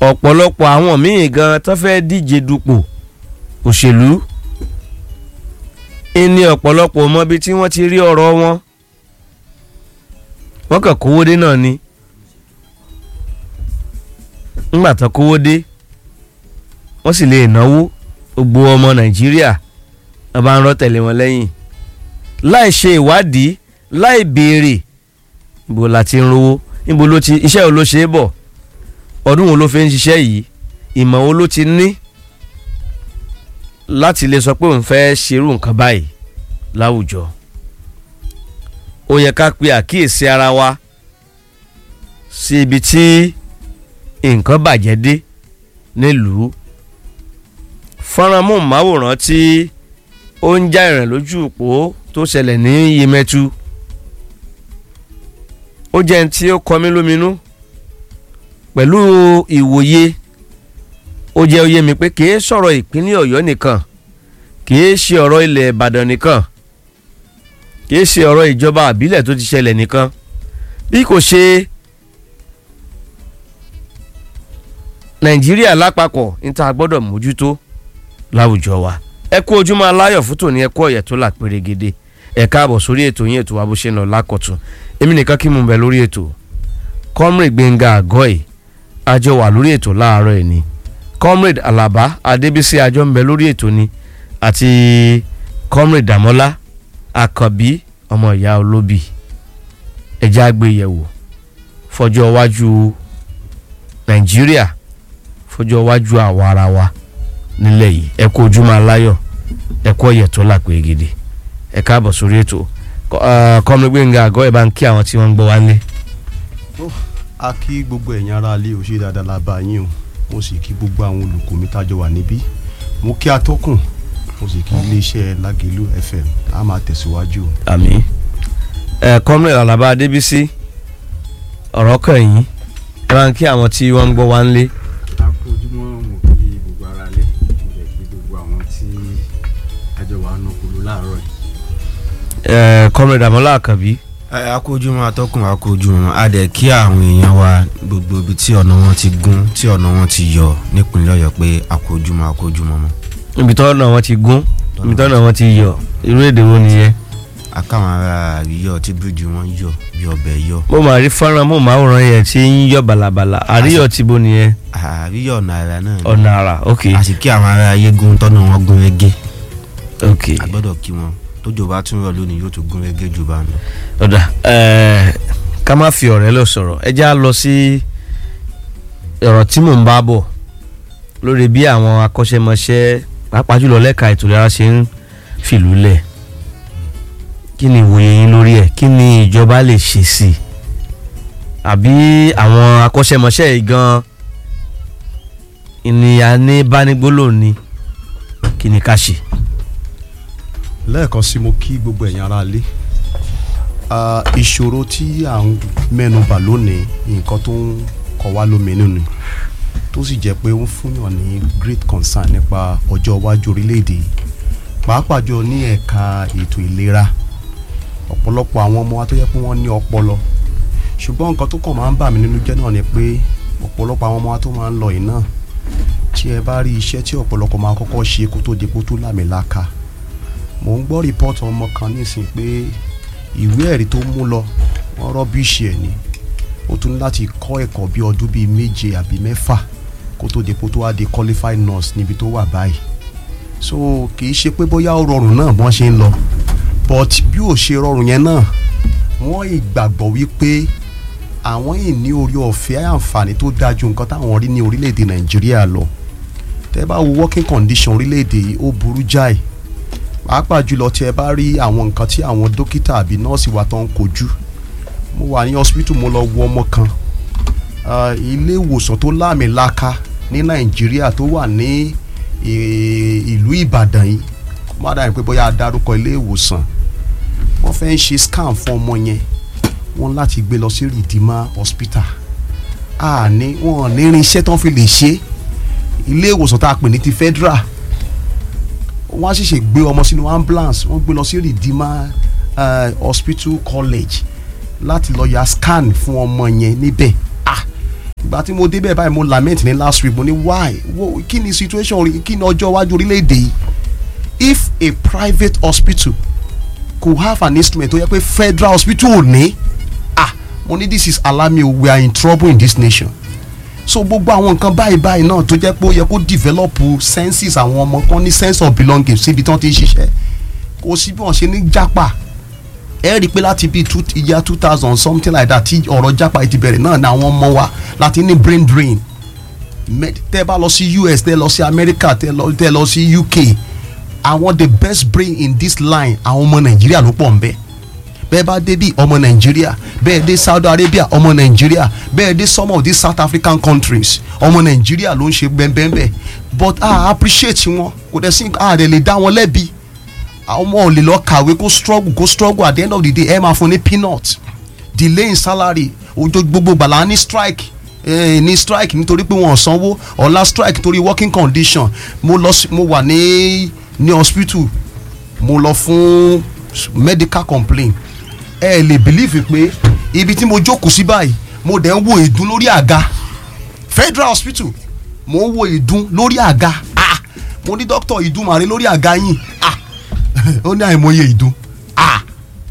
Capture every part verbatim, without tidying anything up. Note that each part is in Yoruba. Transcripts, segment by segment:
ọ̀pọ̀lọpọ̀ àwọn míì gan tó fẹ́ díje dupò òṣèlú ìní ọ̀pọ̀lọpọ̀ mọ́bi tí wọ́n ti rí ọ̀rọ̀ wọn wọ́n kàn kówó dé náà ni ńgbà tán kówó dé wọ́n sì lè náwó gbogbo ọmọ Nàìjíríà wọ́n bá ń rọ́ tẹ̀lé wọn lẹ́yìn láì ṣe ìwádìí láì béèrè ibo la ti ń rówó ibo ló ti iṣẹ́ wo ló ṣe é bọ̀ ọdún wo ló fi ń ṣiṣẹ́ yìí ìmọ̀ wo ló ti ní láti lè sọ pé òun fẹ́ ṣerú nǹkan báyìí láwùjọ. Ó yẹ ká pe àkíyèsí ara wa sí ibi tí nǹkan bàjẹ́ dé nílùú. Fọ́nrán móhùnmáwòrán tí ó ń já ìrìn lójú òpó tó ṣẹlẹ̀ ní Yemẹtu ó jẹ́ ẹni tí ó kọ mí lóminú pẹ̀lú ìwòye. Ó jẹ́ ó yé mi pé kìí sọ̀rọ̀ ìpínlẹ̀ Ọ̀yọ́ nìkan kìí ṣe ọ̀rọ̀ ilẹ̀ Ìbàdàn nìkan kìí ṣe ọ̀rọ̀ ìjọba àbílẹ̀ tó ti ṣẹlẹ̀ nìkan bí kò ṣe Nàìjíríà lápapọ̀ níta gbọ́dọ̀ mójútó láwùjọ wa. Ẹ kú ojúmọ́ aláyọ̀ fún tòní ẹ kú ọ̀yẹ̀ tó là pérégede ẹ káàbọ̀ sórí ètò yín ètò wa bó ṣe ń lọ lákọ̀tún èmi nìkan kí mo bẹ̀ lórí ètò Comrade Gbénga Àgọ́ì àjọ wà lórí ètò láàárọ̀ ẹ̀ ni Comrade Alaba Adébísí àjọ ń bẹ lórí ètò ni àti Comrade Damola Àkànbí ọmọ ìyá olóbì ẹjẹ́ àgbéyẹ̀wò fọjọ́ iwájú Nàìjíríà fọjọ́ iwájú àwa ara wa nílẹ̀ yìí. Ẹ kú ojúmọ́ aláyọ̀ ẹ kú ọ̀yẹ̀ tó là pérégede ẹ káàbọ̀ sórí ètò Comrade Gbénga Àgọ́ì bá ń kí àwọn tí wọ́n ń gbọ́ wá nílé. A kí gbogbo ẹ̀yin ará ilé ó ṣe dáadáa la bá yín o mo sì kí gbogbo àwọn olùkọ́ mi tájọ wà níbí mo kí atọ́kùn mo sì kí iléeṣẹ́ Lágelú F M a máa tẹ̀síwájú. Àmín. ẹ Comrade Alaba Adébísí ọ̀rọ̀ kan yìí ẹ bá ń kí àwọn tí wọ́n ń gbọ́ wá nílé. a kú ojúmọ́ mo kí gbogbo ara lé mo lè kí gbogbo àwọn tí àjọ wà nọkùlù láàárọ̀ yìí. ẹ Comrade Damola Àkànbí. a kú ojúmọ́ atọ́kùn a kú ojúmọ́ a dẹ̀ kí àwọn èèyàn wa gbogbo ibi tí ọ̀nà wọn ti gún tí ọ̀nà wọn ti yọ nípínlẹ̀ Ọ̀yọ́ pé a kú ojúmọ́ a kú ojúmọ́ mọ́. Ibi tó ọ̀nà wọn ti gún ibi tó ọ̀nà wọn ti yọ irú èdè wo nìyẹn. akáwọn ará àríyọ tí bíríìjì wọn yọ bí ọbẹ̀ yọ. mo máa rí fọ́nrán mo máa wòran yẹn tí ń yọ bàlàbàlà àríyọ tí bo nìyẹn. àríyọ ọ̀nà àrà náà. ọ̀nà àrà ok. a sì kí àwọn ará ayégun tọ́nà wọn gún régé. ok a gbọ́dọ̀ kí wọn tójò bá tún rọ̀ lónìí yóò tún gún régé jù bá lọ. ọ̀dà ẹ̀ẹ́ ká má fi ọ̀rẹ́ lọ sọ̀rọ̀ ẹ já lọ sí ọ̀rọ̀ tí mò ń bá bọ̀ lórí bí àwọn akọ́ṣẹ́mọṣẹ́ pàápàá jùlọ lẹ́ka ètò ìlera ṣe ń fìlú lẹ̀. Kí ni ìwòye yín lórí ẹ̀ kí ni ìjọba lè ṣe sí i àbí àwọn akọ́ṣẹ́mọṣẹ́ yìí gan ènìyàn ní bánigbólóhùn ni kí ni ká ṣe. Lẹ́ẹ̀kan sí mo kí gbogbo ẹ̀yin ará ilé ìṣòro tí à ń mẹ́nubà lónìí nǹkan tó ń kọ wá lóminú ni tó sì jẹ́ pé ó ń fúnyàn ní great concern nípa ọjọ́ iwájú orílẹ̀-èdè pàápàá jọ ní ẹ̀ka ètò ìlera. Ọ̀pọ̀lọpọ̀ àwọn ọmọ wa tó yẹ pé wọ́n ní ọpọlọ ṣùgbọ́n nǹkan tó kàn máa ń bà mí nínú jẹ́ náà ni pé ọ̀pọ̀lọpọ̀ àwọn ọmọ wa tó máa ń lọ yìí náà tí ẹ bá rí iṣẹ́ tí ọ̀pọ̀lọpọ̀ máa kọ́kọ́ ṣe kó tó di kó tó lámìlaka. Mò ń gbọ́ rìpọ́ọ̀tù ọmọ kan nísìnyí pé ìwé ẹ̀rí tó mú lọ wọ́n rọ́bìṣì ẹ̀ ni ó tún láti kọ́ ẹ̀kọ́ bí ọdún bíi méje àbí mẹ́fà kó tó di kó tó wá di qualified nurse níbi tó wà báyìí. So kì í ṣe pé bóyá ó rọrùn náà bọ́n ṣe ń lọ but bí ó ṣe rọrùn yẹn náà wọ́n ìgbàgbọ́ wípé àwọn yìí ní orí ọ̀fẹ́ àǹfààní tó dájú nǹkan táwọn rí ní orílẹ̀-èdè Nàìjíríà lọ. Tẹ́ bá wo working condition orílẹ̀-èdè yìí ó burú jáì pàápàá jùlọ tí ẹ bá rí àwọn nǹkan tí àwọn dókítà àbí nọ́ọ̀sì wa tó ń kojú. Mo wà ní hospital mo lọ wo ọmọ kan ilé ìwòsàn tó láàmìlaka ní Nàìjíríà tó wà ní ìlú Ìbàdàn yìí má dà ní pé bóyá a dárúkọ ilé ìwòsàn wọ́n fẹ́ ń ṣe scan fún ọmọ yẹn wọ́n láti gbé lọ sí Redeemer Hospital àní wọ́n ní irinṣẹ́ tó ń fi lè ṣe ilé ìwòsàn tá a pè ní ti federal wọ́n á sì ṣe gbé ọmọ sínú ambulance wọ́n gbé lọ sí Redeemer uh, Hospital College láti lọ ya scan fún ọmọ yẹn níbẹ̀ ah ìgbà tí mo débẹ̀ báyìí mo lament ní last week mo ní why wo kí ni situation kí ni ọjọ́ iwájú orílẹ̀-èdè yìí if a private hospital could have an instrument tó yẹ pé federal hospital ò ní ah mo ní this is alarming, we are in trouble in this nation. So gbogbo àwọn nǹkan báyìí báyìí náà tó jẹ́ pé ó yẹ kó develop senses àwọn ọmọ kan ní sense of belonging síbi tí wọ́n ti ń ṣiṣẹ́ kò sí bí wọ́n ṣe ní jápa ẹ rí i pé láti bíi two year two thousand something like that tí ọ̀rọ̀ jápa ti bẹ̀rẹ̀ náà ní àwọn ọmọ wa láti ní brain drain tẹ́ bá lọ sí U S tẹ́ lọ sí America tẹ́ lọ sí U K àwọn the best brain in this line àwọn ọmọ Nàìjíríà ló pọ̀ ń bẹ́ẹ̀ bẹ́ẹ̀ bá dé bí ọmọ Nàìjíríà bẹ́ẹ̀ dé Saudi Arabia ọmọ Nàìjíríà bẹ́ẹ̀ dé some of these South African countries ọmọ Nàìjíríà ló ń ṣe bẹ́ẹ̀bẹ́ẹ̀ but I appreciate wọn kò dẹ̀ sí ààrẹ lè dá wọn lẹ́bi ọmọ ò lè lọ kàwé kó struggle kó struggle at the end of the day ẹ máa fún ní peanut delay in salary ojo gbogbo gbàlá ní strike eh, ní strike nítorí pé wọn ò sanwó ọ̀la strike torí working condition mo lọ mo wà ní ní hospital mo lọ fún medical complaint ẹ lè believe pé ibi tí mo jókòó sí báyìí mo dẹ̀ ń wo ìdun lórí àga federal hospital mo ń wo ìdun lórí àga ah mo ní doctor ìdun màrí lórí àga yín ah ó ní àìmọye ìdun ah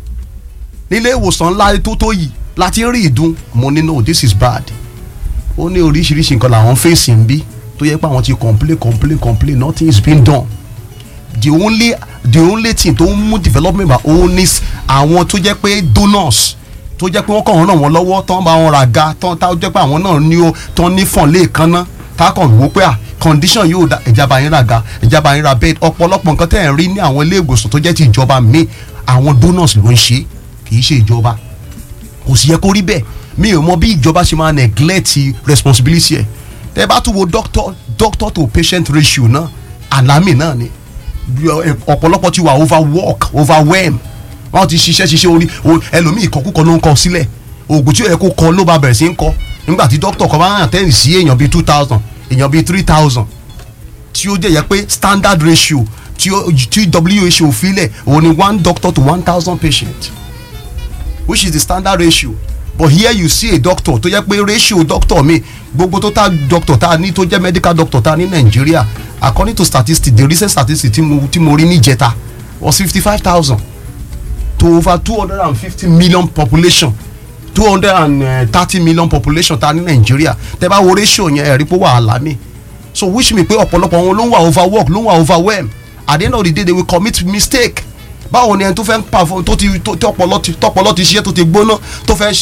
nílé ìwòsàn ńlá tó tó yìí láti rí ìdun mo ní no this is bad ó ní oríṣiríṣi nǹkan làwọn fèsì ń bí tó yẹ pé àwọn ti complain complain complain nothing is being done the only the only thing tó ń mú development bá òun ní àwọn tó jẹ́ pé donors tó jẹ́ pé wọ́n kàn ràn wọ́n lọ́wọ́ tán bá wọn ra ga tán tá jẹ́ pé àwọn náà ní o tán ní fọ̀n lẹ́ẹ̀kan ná tá a kàn wò pé à condition yóò da ìjàmbá yín ra ga ìjàmbá yín ra bed ọ̀pọ̀lọpọ̀ nǹkan tẹ́ ẹ̀ ń rí ní àwọn ilé ìwòsàn tó jẹ́ ti ìjọba mi àwọn donors ló ń ṣe kì í ṣe ìjọba kò sì yẹ kó rí bẹ́ẹ̀ mi ò mọ bí ìjọba ṣe máa neglect responsibility ẹ̀ tẹ́ bá tún wo doctor doctor to patient ratio náà àlámì náà ni ọ̀pọ̀lọpọ̀ ti wà overwork overwhelm wọ́n ti ṣiṣẹ́ ṣiṣẹ́ orí ẹlòmíì ìkọkúkọ ló ń kọ sílẹ̀ oògùn tí ó yẹ kó kọ ló bá bẹ̀rẹ̀ sí ń kọ nígbà tí dókítà kan bá ń àtẹ́yìn sí èèyàn bíi two thousand èèyàn bíi three thousand tí ó jẹ́ yẹ pé standard ratio tí W H O filẹ̀ òun ni one doctor to one thousand patient which is the standard ratio but here you see a doctor tó jẹ́ pé ratio doctor mi gbogbo total doctor tá a ní tó jẹ́ medical doctor tá a ní Nàìjíríà according to statistics the recent statistics tí mo tí mo rí ní ìjẹta was fifty five thousand to over two hundred and fifty million population two hundred and thirty million population ta ní Nàìjíríà tẹ́ bá wo ratio yẹn ẹ̀rí pé wàhálà mi so which mean pé ọ̀pọ̀lọpọ̀ wọn ló ń wà overwork ló ń wà overwhelm at the end of the day they will commit mistake báwo ni ẹni tó fẹ́ ń perform tó ti tọpọlọ ti tọpọlọ ti ṣiṣẹ́ tó ti gbóná tó fẹ́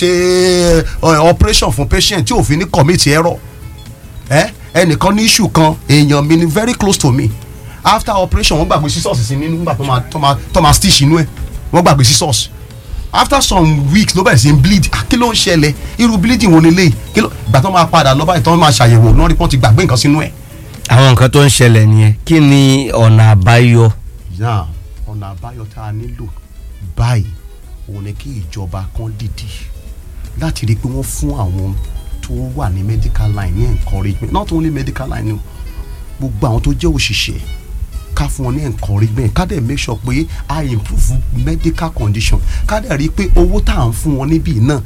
ṣe operation fún patient tí òfin ní commit error ẹ ẹnìkan ní issue kan èèyàn mi ni very close to me after operation wọ́n gbàgbé scissors sí nínú nígbà tó máa tó máa tó máa stitch inú ẹ̀ wọ́n gbàgbé scissors after some weeks ló bẹ̀rẹ̀ sí bleed kí ló ń ṣẹlẹ̀ irú bleeding wo lélẹ̀ kí ló gbà tó máa padà lọ báyìí tó máa ṣàyẹ̀wò náà rí pọ́n ti gbàgbé nǹkan sínú ẹ̀. àwọn nǹkan tó ń ṣẹlẹ̀ nìyẹn kí ni ọ̀nà àbáyọ. yà ọ̀nà àbáyọ tá a nílò báyìí òun ni kí ìjọba kan dìde láti rí i pé wọ́n fún àwọn tó wà ní medical line ní encouragement not only medical line gbogbo àwọn tó jẹ́ òṣìṣẹ́ ká fún wọn ní encouragement ká dẹ̀ make sure pé a improve medical condition ká dẹ̀ rí i pé owó tá à ń fún wọn níbí náà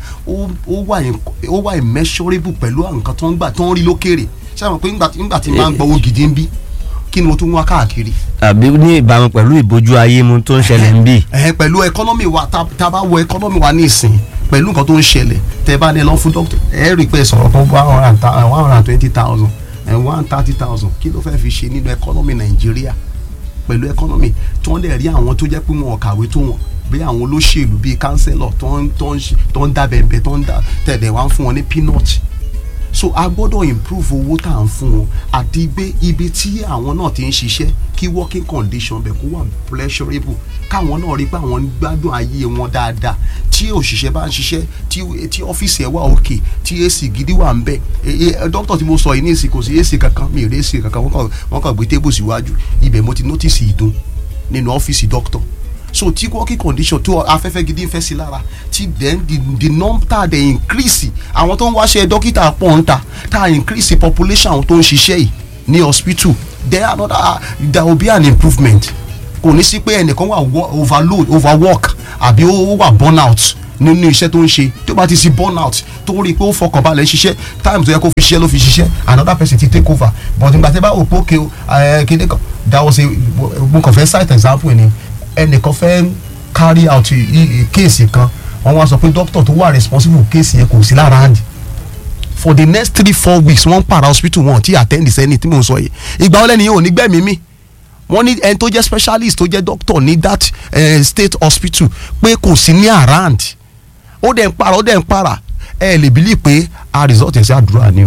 ó wà immeasurable pẹ̀lú nǹkan tó ń gbà tó ń rí lókèrè ṣé àwọn pé nígbà tí máa ń gbọ́ owó gidi ń bí kí ni mo tún wá káàkiri. àbí ní ìbámu pẹ̀lú ìbójú ayé mu tó ń ṣẹlẹ̀ ń bì. ẹ pẹ̀lú economy wa tá a bá wọ economy wa ní ìsìn pẹ̀lú nǹkan tó ń ṣẹlẹ̀ tẹ́ bá ní ẹ lọ fún doctor ẹ rí i pé sọ̀rọ̀ kan one hundred and twenty thousand one thirty thousand kí ló fẹ́ fi ṣe nínú economy Nàìjíríà pẹ̀lú economy tí wọ́n dẹ̀ rí àwọn tó jẹ́ pé wọn ò kàwé tó wọn bí àwọn olóṣèlú bíi councillor tó ń tó ń dá bẹ̀bẹ̀ tó ń dá tẹ̀lé wá ń fún wọn ní peanut so a gbọ́dọ̀ improve owó tá à ń fún wọn àti gbé ibi tí àwọn náà ti ń ṣiṣẹ́ kí working condition bẹ̀ kó wà pleasurable káwọn náà rí pé àwọn ń gbádùn ayé wọn dáadáa tí òṣìṣẹ́ bá ń ṣiṣẹ́ tí tí ọ́fíìsì ẹ̀ wà òkè tí ac gidi wà ń bẹ̀ dókítà tí mo sọ yìí ní èsì kò sí ac kankan mi ò rí ac kankan wọ́n kàn gbé tébù síwájú ibẹ̀ mo ti notice ìdun nínú ọ́fíìsì dókítà so tí working condition tó afẹ́fẹ́ gidi ń fẹ́ sí lára tí then the the number dey increase àwọn tó ń wáṣẹ́ dókítà pọ̀ ń ta tá increase population àwọn tó ń ṣiṣẹ́ yìí ní hospital there another uh, there will be an improvement kò ní sí pé ẹnìkan wà overload overwork àbí ó wà burnout nínú iṣẹ́ tó ń ṣe tó bá ti sí burn out tó rí i pé ó fọkànbalẹ̀ ṣiṣẹ́ time tó yẹ kó fi ṣiṣẹ́ ló fi ṣiṣẹ́ another person ti take over but nígbà tí bá wò pé òkè kíni kan that was a mo kàn fẹ́ cite example ni ẹnìkan fẹ́ carry out case kan wọ́n wá sọ pé doctor tó wà responsible case yẹn kò sí lára hand for the next three four weeks wọ́n para hospital wọn ti attend sẹ́ni tí mò ń sọ yìí ìgbà wọlé ni yóò ní gbẹ̀mí mi wọ́n ní ẹni tó jẹ́ specialist tó jẹ́ doctor ní that uh, state hospital pé kò sí ní around ó dẹ̀ ń para ó dẹ̀ ń para ẹ lè believe pé a result ẹ̀ sí àdúrà ni o.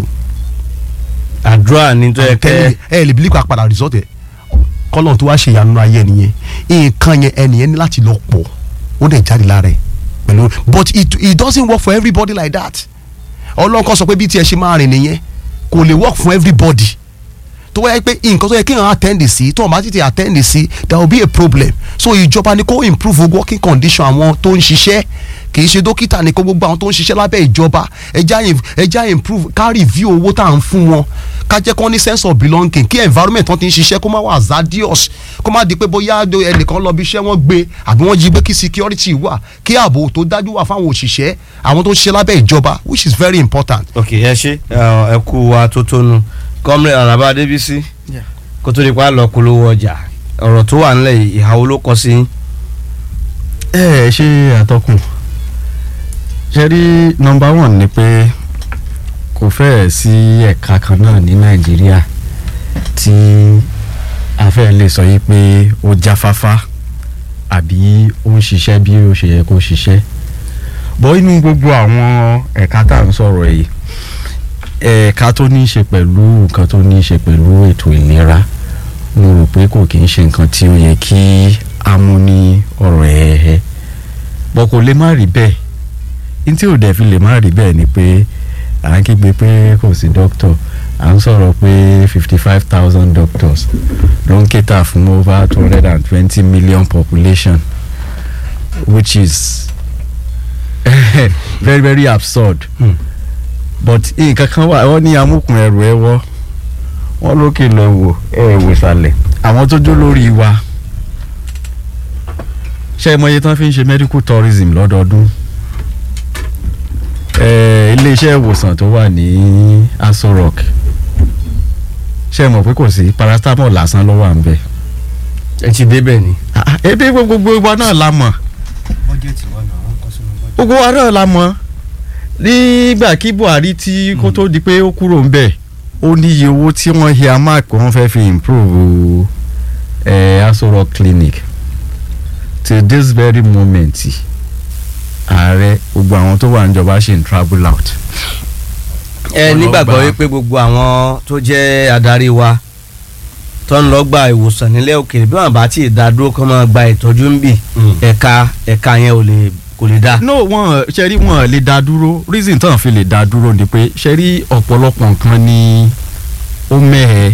àdúrà ni tó yẹ kẹ́ ẹ lè believe pé a padà result ẹ̀ kọ́lọ́n tó wá ṣe ìyanu ayé nìyẹn nǹkan yẹn ẹnìyẹn ní láti lọ pọ̀ ó dẹ̀ jáde lára ẹ̀ pẹ̀lú but it, it doesn't work for everybody like that ọlọ́run kan sọ pé bí tiẹ̀ ṣe máa rìn nìyẹn kò lè work for everybody tó wáyé pé nǹkan tó yẹ kéèyàn attend sí tó wọn bá tètè attend sí there will be a problem so ìjọba ni kó improve working condition àwọn tó ń ṣiṣẹ́ kì í ṣe dókítà ni kó gbogbo àwọn tó ń ṣiṣẹ́ lábẹ́ ìjọba ẹja ẹja improve ká review owó tá à ń fún wọn ká jẹ́ kó ní sense of belonging kí environment wọn ti ń ṣiṣẹ́ kó má wà hazardous kó má di pé bóyá ẹnìkan lọ bí iṣẹ́ wọn gbé àbí wọ́n jí gbé kí security wà kí ààbò tó dájú wà fáwọn òṣìṣẹ́ àwọn tó ń ṣiṣẹ́ lábẹ́ ìjọba which is very important. ok ẹ ṣe ẹ kú wa tó tónu kọ́mrẹ́ Àlàbá Adébísí kó tó di pa lọ polówó ọjà ọ̀rọ̀ tó wà nílẹ̀ ìhàwó ló kọ sí. ẹ ẹ ṣe àtọkùn ṣe rí nọ́mbà one ni pé kò fẹ́ẹ̀ sí ẹ̀ka kan náà ní Nàìjíríà tí a fẹ́ lè sọ yìí pé ó jáfáfá àbí ó ń ṣiṣẹ́ bí ó ṣe yẹ kó ṣiṣẹ́ bọ́ inú gbogbo àwọn ẹ̀ka tá à ń sọ̀rọ̀ yìí ẹ̀ka tó ní í ṣe pẹ̀lú nǹkan tó ní í ṣe pẹ̀lú ètò ìlera mo rò pé kò kì í ṣe nǹkan tí ó yẹ kí a mú ní ọ̀rọ̀ ẹ̀ẹ́ bọ́ kò lè má rí bẹ́ẹ̀ ní tí ò dẹ̀ fi lè má rí bẹ́ẹ̀ ni pé à ń kígbe pé kò sí doctor à ń sọ̀rọ̀ pé fifty five thousand doctors ló ń cater fún over two hundred and twenty million population which is very very absurd. Hmm. But nǹkan kan wà wọ́n ní amúkùn ẹrù ẹ wọ́ wọ́n lókè lọ wò ẹ wò sàlẹ̀ àwọn tó jó lórí wa ṣé ẹ mọ iye tán fi ń ṣe medical tourism lọ́dọọdún iléeṣẹ́ ìwòsàn tó wà ní Aso Rock ṣé ẹ mọ̀ pé kò sí paracetamol lásán ló wà ń bẹ̀. ẹ ti débẹ̀ ni. ebi gbogbo wa náà la mọ̀ gbogbo wa náà la mọ̀ nígbà kí Buhari tí kó tó di pé ó kúrò ń bẹ̀ ó níye owó tí wọ́n ṣe amark wọ́n fẹ́ fi improve eh, Aso Rock clinic till this very moment ààrẹ gbogbo àwọn tó wà níjọba ṣì ń travel out. ẹ nígbàgbọ́ wípé gbogbo àwọn tó jẹ́ adarí wa tó ń lọ gba ìwòsàn nílẹ̀ òkèèrè bí wọ́n bá ti dá dúró kó máa gba ìtọ́jú ń bì ẹ̀ka ẹ̀ka yẹn ò lè kò lè dá. no wọn ṣe rí wọn lè dá dúró reason tán fi lè dá dúró ni pé ṣe rí ọ̀pọ̀lọpọ̀ nǹkan ní ó mẹ́ẹ̀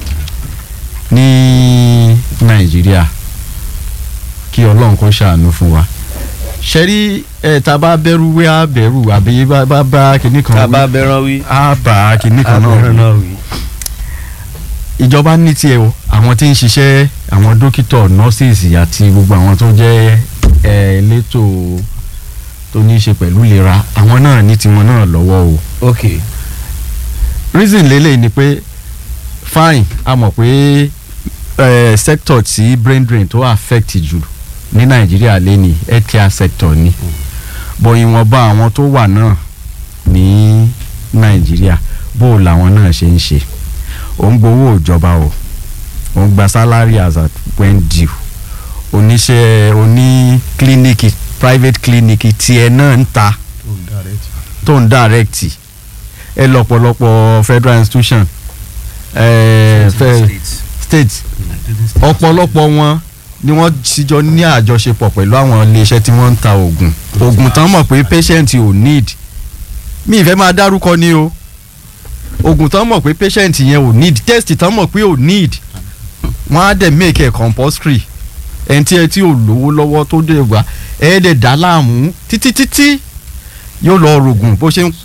ní Nàìjíríà kí Ọlọ́run kó ṣàánú fún wa ṣe rí ẹ tá a bá bẹ̀rù wí á bẹ̀rù àbí bá bá bá kinní kan wí tá a bá bẹ̀rù wí á bá kinní kan náà wí ìjọba ní tiẹ̀ o àwọn tí ń ṣiṣẹ́ àwọn dókítà nọ́ọ̀sì àti gbogbo àwọn tó jẹ́ elétò tó ní í ṣe pẹ̀lú ìlera àwọn náà ní tiwọn náà lọ́wọ́ o. ok reason lélẹ̀ ni pé fine a mọ̀ pé uh, sector tí brain drain tó affect jù ní Nàìjíríà lé ní healthcare sector ni bọ̀ ìwọ̀nba àwọn tó wà náà ní Nàìjíríà bó làwọn náà ṣe ń ṣe ó ń gbowó ìjọba o ó ń gba salary as at when due oníṣẹ́ oní kílíníkì private clinic tiẹ̀ náà ń ta tó ń direct ẹ lọ́pọ̀lọpọ̀ federal institution ẹ fẹ́ state ọ̀pọ̀lọpọ̀ wọn ni wọ́n ṣíjọ ní àjọṣepọ̀ pẹ̀lú àwọn iléeṣẹ́ tí wọ́n ń ta oògùn oògùn tán mọ̀ pé patient ò need mi ìfẹ́ máa dárúkọ ní o oògùn tán mọ̀ pé patient yẹn ò need test tán mọ̀ pé ò need wọ́n á dẹ̀ make it compulsory ẹni tí ẹ tí ò lówó lọ́wọ́ tó dé wá ẹ dẹ̀ dá láàmú títí títí yóò lọ rògùn bó ṣe ń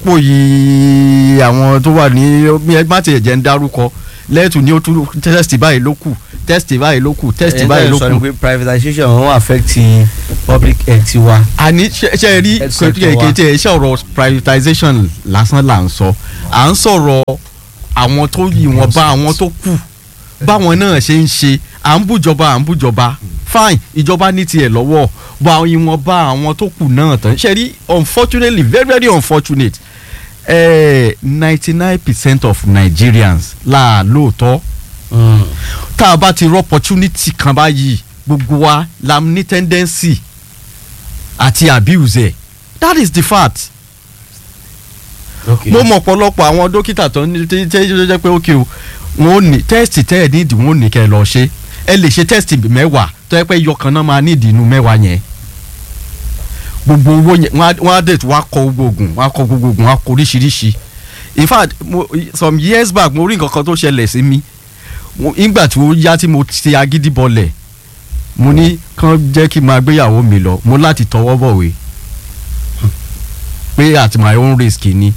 pòyì àwọn tó wà ní ẹgbẹ́ àti ẹ̀jẹ̀ ń dárúkọ lẹ́ẹ̀tù ní ó tún test báyìí ló kù test báyìí ló kù test báyìí ló ẹ ẹ sọ ni kù. pé privatization wọn affect public health wa. àní ṣe ṣe rí kékeré iṣẹ́ ọ̀rọ̀ privatization lásán là ń sọ à ń sọ̀rọ̀ àwọn tó yí wọn bá àwọn tó kù báwọn náà ṣe ń ṣe à ń bújọba à ń bújọba fine ìjọba ní tiẹ̀ lọ́wọ́ bá ìwọ̀n bá àwọn tó kù náà tán ṣe rí unfortunately very very unfortunate ninety nine percent of Nigerians là lóòótọ́ tá a bá ti rọ opportunity kan báyìí gbogbo wa la ní tendency àti abuse ẹ̀ that is the fact. mo mọ̀ ọ̀pọ̀lọpọ̀ àwọn dókítà tó ń jẹ́ pé ok o wọn ò ní test tẹ́ ẹ̀ nídìí wọn ò ní kẹ́ ẹ lọ ṣe ẹ lè ṣe test mẹ́wàá tó yẹ pé yọkan náà máa nídìí inú mẹ́wàá yẹn gbogbo owó yẹn wọ́n á dẹ̀ tó wá kọ gbogbo oògùn wọ́n á kọ gbogbo oògùn wọ́n á kọ oríṣiríṣi in fact mo, some years back mo rí nǹkan kan tó ṣẹlẹ̀ sí mi nígbà tí ó yá tí mo ti agídí bọlẹ̀ mo ní kán jẹ́ kí n máa gbéyàwó mi lọ mo láti tọwọ́ bọ̀wé pé at my own risk ni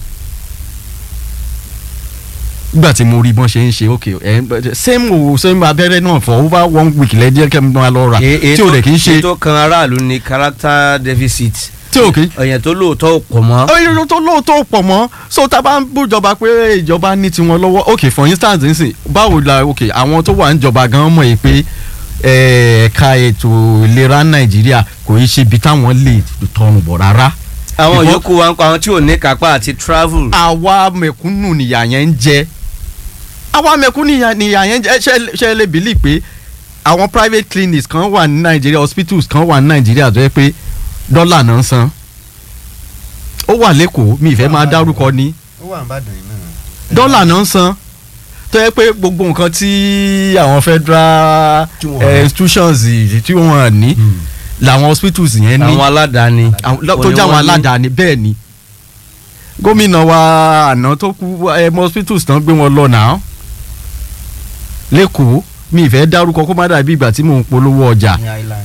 nígbà tí mo rí bọ́n ṣe ń ṣe ok same o same abẹ́rẹ́ náà for over one week lẹ́jẹ́ kẹ́ mi máa lọ rà tí o lè kí n ṣe. ètò kan aráàlú ni character deficit. tí o kì í. ọ̀yàn tó lóòótọ́ ò pọ̀ mọ́. ọ̀yàn tó lóòótọ́ ò pọ̀ mọ́ so tá a bá ń bújọba pé ìjọba ní tiwọn lọ́wọ́ ok for instance nsìn báwo la ok àwọn tó wà níjọba gan mọ̀ yìí pé ẹ̀ka ètò ìlera Nàìjíríà kò í ṣe ibi táwọn lè tọrùn bọ̀ rárá. àwọn yòókù wa ń pa àwọn tí ò ní kápá àti travel. àwa mẹ̀kúnnù nìyà yẹn ń jẹ àwa mẹ̀kúnnù nìyà yẹn ń jẹ ṣe lè bìlì pé àwọn private clinics kan wà ní Nàìjíríà hospitals kan wà ní Nàìjíríà tó yẹ pé dọ́là náà ń san ó wà lẹ́kọ̀ọ́ mi ìfẹ́ máa dárúkọ ní dọ́là náà ń san tó yẹ pé gbogbo nǹkan tí àwọn federal institutions tí wọ́n ní làwọn hospitals yẹn ní àwọn aládàáni tó jẹ́ àwọn aládàáni bẹ́ẹ̀ ni gómìnà wa àná tó kú ẹmọ hospitals tán gbé wọn lọ náà lẹ́kọ̀ọ́ mi ìfẹ́ dárúkọ kó má dàbí ìgbà tí mò ń polówó ọjà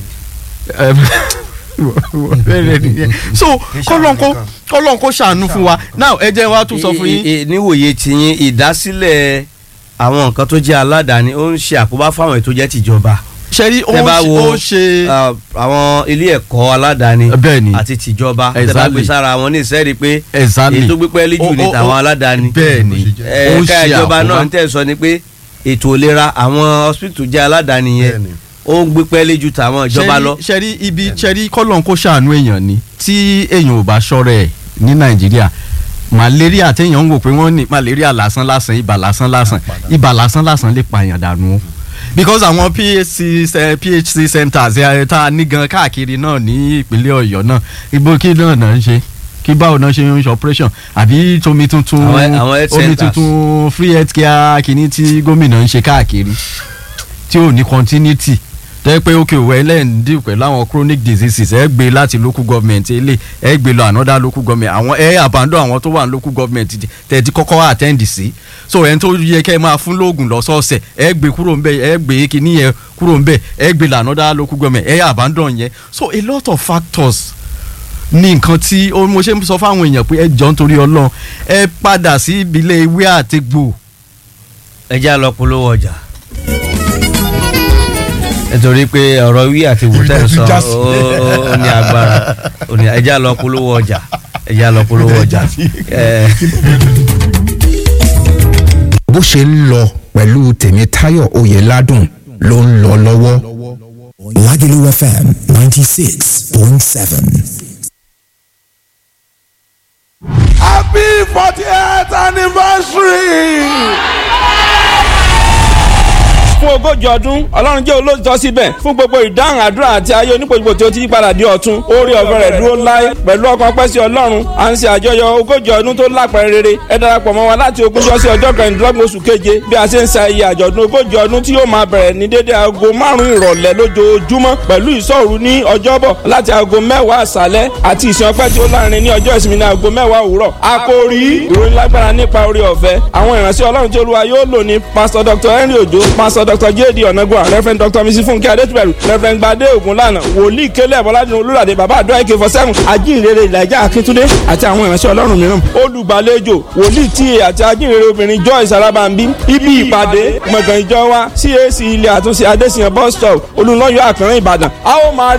so kọ́lọ́n kó kọ́lọ́n kó ṣàánú fún wa now ẹ jẹ́ wa tún sọ fún yín. níwòye tiyín ìdásílẹ̀ àwọn nǹkan tó jẹ́ aládàáni ó ń ṣe àkóbá fáwọn ètò jẹ́ tìjọba. ṣẹ́rí ó ṣe àwọn ilé ẹ̀kọ́ aládàáni àti tìjọba tẹ́lá gbé sára wọn ní ìsẹ́rí pé ètò gbípẹ́ líjù ní tàwọn aládàáni. bẹ́ẹ̀ni ó ń ṣe àkóbá ẹ̀ka ìjọba náà ń tẹ̀ sọ ni pé ètò ìlera àwọn hospital jẹ́ aládàáni yẹn ó ń gbé pẹ́ẹ́lí ju tàwọn ìjọba lọ. ṣẹ́rí ibi ṣẹ́rí kọ́lọ́n kó ṣàánú èèyàn ni tí èèyàn ò bá ṣọ́rẹ̀ ẹ̀ ní Nàìjíríà malaria téèyàn ń wò pé wọ́n ní malaria lásán lásán ibà lásán lásán ibà lásán lásán lè pààyàn dànù o because àwọn phc centers tá a ní gan káàkiri náà ní ìpínlẹ̀ Ọ̀yọ́ náà ibo kí náà náà ń ṣe kí báwo náà ṣe ń ṣe operation àbí tomi tuntun omi tuntun free health care kìíní tí gómìnà ń ṣe káàkiri tí ò ní continuity tẹ́ pé ókè òwe ẹlẹ́yìn dì pẹ̀lú àwọn chronic diseases ẹ gbé láti local government ilé ẹ gbé lọ another local government àwọn ẹ abandon àwọn tó wà ní local government tẹ̀ ti kọ́kọ́ attend sí so ẹni tó yẹ kẹ́ ẹ máa fún lóògùn lọ́sọ̀ọ̀sẹ̀ ẹ gbé kúrò ńbẹ̀ ẹ gbé kíní yẹn kúrò ńbẹ̀ ẹ gbé lọ another local government ẹ abandon yẹn so a lot of factors ní nǹkan tí mo ṣe ń sọ fáwọn èèyàn pé ẹ jọ nítorí Ọlọ́run ẹ padà sí ìbílẹ̀ ewé àtegbò. ẹ já lọ polówó ọjà nítorí pé ọ̀rọ̀ wí àti wòtẹ́ sọ ó ní agbára ẹja lọ polówó ọjà ẹja lọ polówó ọjà. bó ṣe ń lọ pẹ̀lú Tèmítáyọ̀ Oyèládùn ló ń lọ lọ́wọ́. Lagelu F M ninety six point seven. Happy fortieth anniversary. fún ogójì ọdún ọlọ́run jẹ́ olóòtọ́ síbẹ̀ fún gbogbo ìdáhùn àdúrà àti ayé onípojúpo tí ó ti yí padà di ọ̀tun oore ọ̀fẹ́ rẹ̀ dúró láé pẹ̀lú ọkàn pẹ́ sí ọlọ́run à ń ṣe àjọyọ̀ ogójì ọdún tó lápẹ̀rẹ̀ rere ẹ darapọ̀ mọ́ wa láti ogúnjọ́ sí ọjọ́ kẹrìndínlọ́gbọ̀n oṣù keje bí a ṣe ń sa iye àjọ̀dún ogójì ọdún tí yóò máa bẹ̀rẹ̀ ní dédé aago márùn-ún ìrọ̀lẹ́ lójoojúmọ́ pẹ̀lú ìṣọ́òru ní ọjọ́bọ̀ láti aago mẹ́wàá àṣálẹ́ àti ìsìn ọpẹ́ tí ó láàrin ní ọjọ́ ìsinmi ní aago mẹ́wàá òwúrọ̀ àkòrí ìròyìn lágbára nípa oore ọ̀fẹ́ àwọn ìránṣẹ́ ọlọ́run tí olúwa yóò lò ní pásítọ̀ dr henry ojo pásítọ̀ dr dr jd ọ̀nàgbọ́n reverend dr mrs funke adétúbẹ̀rù reverend gbadé ògúnlànà wòlíì kélé bọ́ládùn olúràdé bàbá àdó ak forty seven ajínrere ìlàjà akíntúndé àti àwọn ìránṣẹ́ ọlọ́run mìíràn olùgbàlejò wòlíì tíye àti ajínrere obìnrin joyce arabambi ibi ìpàdé gbọ̀ngàn ìjọ wa cac ilé àtúnṣe adésìyàn bus stop olùlọ́yọ̀ àkànrán ìbàdàn a ó máa